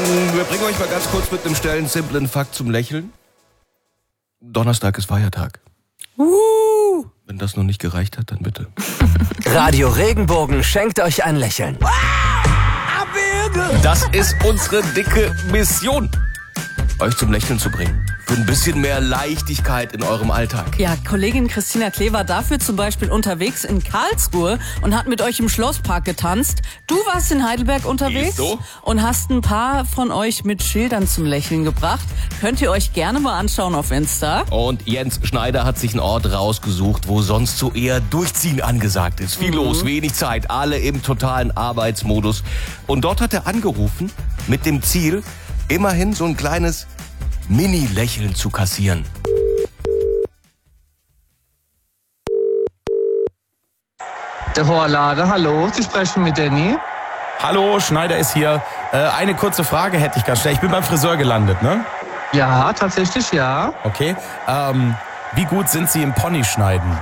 Wir bringen euch mal ganz kurz mit einem schnellen, simplen Fakt zum Lächeln. Donnerstag ist Feiertag. Wenn das noch nicht gereicht hat, dann bitte. Radio Regenbogen schenkt euch ein Lächeln. Das ist unsere dicke Mission, euch zum Lächeln zu bringen. Für ein bisschen mehr Leichtigkeit in eurem Alltag. Ja, Kollegin Christina Klee war dafür zum Beispiel unterwegs in Karlsruhe und hat mit euch im Schlosspark getanzt. Du warst in Heidelberg unterwegs so? und hast ein paar von euch mit Schildern zum Lächeln gebracht. Könnt ihr euch gerne mal anschauen auf Insta. Und Jens Schneider hat sich einen Ort rausgesucht, wo sonst so eher Durchziehen angesagt ist. Viel los, wenig Zeit, alle im totalen Arbeitsmodus. Und dort hat er angerufen mit dem Ziel, immerhin so ein kleines Mini-Lächeln zu kassieren. Der Horlade, hallo, Sie sprechen mit Danny. Hallo, Schneider ist hier. Eine kurze Frage hätte ich ganz schnell. Ich bin beim Friseur gelandet, ne? Ja, tatsächlich, ja. Okay. Wie gut sind Sie im Ponyschneiden?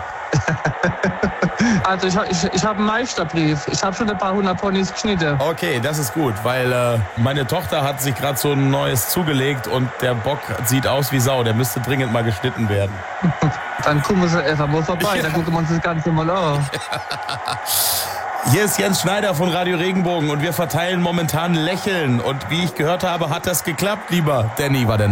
Also ich habe einen Meisterbrief. Ich habe schon ein paar hundert Ponys geschnitten. Okay, das ist gut, weil meine Tochter hat sich gerade so ein neues zugelegt und der Bock sieht aus wie Sau. Der müsste dringend mal geschnitten werden. Dann gucken wir sie einfach mal vorbei, dann gucken wir uns das Ganze mal an. Hier ist Jens Schneider von Radio Regenbogen und wir verteilen momentan Lächeln. Und wie ich gehört habe, hat das geklappt, lieber Danny war der